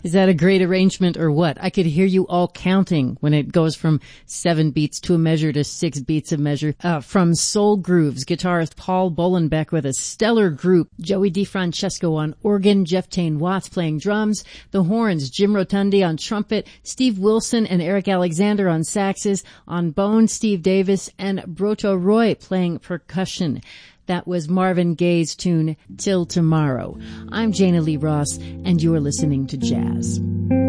Is that a great arrangement or what? I could hear you all counting when it goes from 7 beats to a measure to 6 beats a measure. From Soul Grooves, guitarist Paul Bolenbeck with a stellar group. Joey DiFrancesco on organ, Jeff Tane Watts playing drums, the horns, Jim Rotundi on trumpet, Steve Wilson and Eric Alexander on saxes, on bone, Steve Davis, and Broto Roy playing percussion. That was Marvin Gaye's tune, Till Tomorrow. I'm Jana Lee Ross, and you're listening to Jazz.